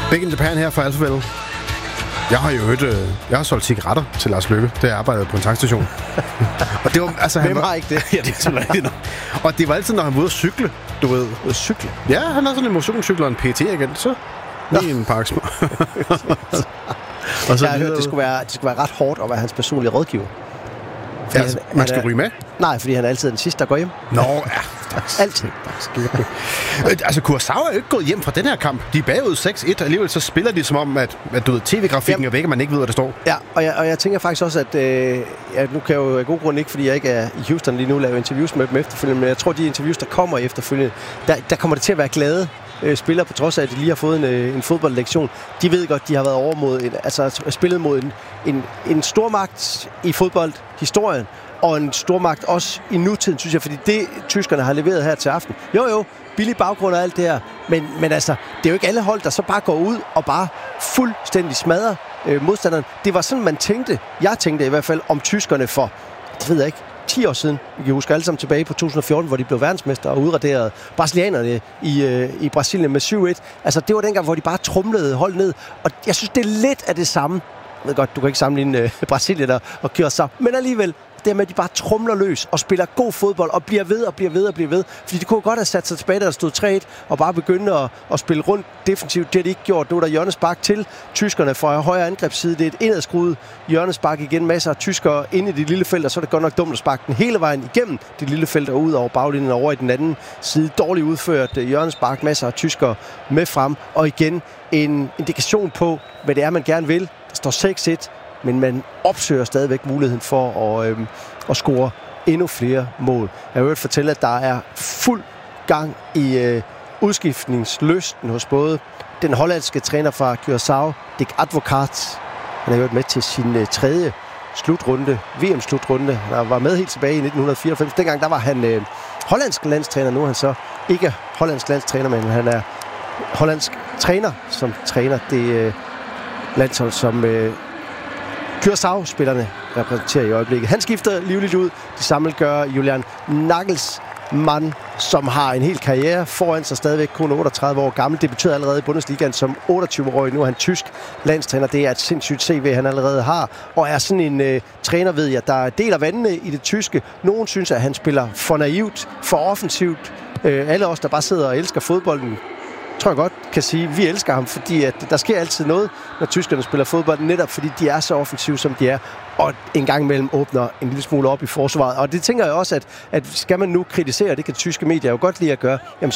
Big in Japan her fra Alphaville. Jeg har jo jeg har solgt cigaretter til Lars Løkke, da jeg arbejdede på en tankstation. Og det var, altså, Hvem har ikke det? Ja, det er så rigtigt. Og det var altid, når han var ude at cykle, du ved. At cykle? Ja, han havde sådan en motionscykel og en PT-agent, så lige en park små. Og så jeg har hørt, det skulle være ret hårdt at være hans personlige rådgiver. Ja, altså, man skal ryge med? Nej, fordi han er altid den sidste, der går hjem. Nå, ja. Altid. Altså, Kurosawa er jo ikke gået hjem fra den her kamp. De er bagud 6-1, alligevel så spiller de som om, at du ved, tv-grafikken er væk, og man ikke ved, hvad der står. Ja, og jeg tænker faktisk også, at nu kan jeg jo af god grund ikke, fordi jeg ikke er i Houston lige nu, lave interviews med dem efterfølgende, men jeg tror, de interviews, der kommer efterfølgende, der kommer det til at være glade spillere, på trods af, at de lige har fået en fodboldlektion. De ved godt, de har været over mod spillet mod en stormagt i fodboldhistorien, og en stormagt også i nutiden, synes jeg, fordi det, tyskerne har leveret her til aften. Jo, billig baggrund og alt det her, men altså, det er jo ikke alle hold, der så bare går ud og bare fuldstændig smadrer modstanderen. Det var sådan, man tænkte, jeg tænkte i hvert fald, om tyskerne for, det ved jeg ikke, 10 år siden. Vi kan huske alle sammen tilbage på 2014, hvor de blev verdensmester og udraderede brasilianerne i Brasilien med 7-1. Altså, det var dengang, hvor de bare trumlede hold ned. Og jeg synes, det er lidt af det samme. Jeg ved godt, du kan ikke sammenligne Brasilien og Curaçao, men alligevel, det med, at de bare trumler løs og spiller god fodbold og bliver ved. Fordi de kunne godt have sat sig tilbage, da der stod 3-1, og bare begynde at spille rundt defensivt. Det har de ikke gjort. Nu er der hjørnespark til tyskerne fra højre angrebsside. Det er et indadskruet hjørnespark igen. Masser af tyskere inde i det lille felt, og så er det godt nok dumt at sparke den hele vejen igennem det lille felt og ud over baglinjen over i den anden side. Dårligt udført hjørnespark. Masser af tyskere med frem. Og igen en indikation på, hvad det er, man gerne vil. Der står 6-1. Men man opsøger stadigvæk muligheden for at score endnu flere mål. Jeg har hørt fortælle, at der er fuld gang i udskiftningslysten hos både den hollandske træner fra Curaçao, Dick Advocaat. Han har hørt med til sin tredje slutrunde, VM-slutrunde. Han var med helt tilbage i 1994. Dengang der var han hollandsk landstræner. Nu er han så ikke hollandsk landstræner, men han er hollandsk træner, som træner det landshold, som Curaçao-spillerne repræsenterer i øjeblikket. Han skifter livligt ud. De samme gør Julian Nagelsmann, som har en hel karriere foran sig, stadigvæk kun 38 år gammel. Debuterede allerede i Bundesligaen som 28-årig. Nu er han tysk landstræner. Det er et sindssygt CV, han allerede har. Og er sådan en træner, ved jeg, der deler vandene i det tyske. Nogen synes, at han spiller for naivt, for offensivt. Alle os, der bare sidder og elsker fodbolden, tror jeg godt kan sige, at vi elsker ham, fordi at der sker altid noget, når tyskerne spiller fodbold, netop fordi de er så offensive, som de er, og en gang imellem åbner en lille smule op i forsvaret. Og det tænker jeg også, at skal man nu kritisere, det kan tyske medier jo godt lide at gøre, jamen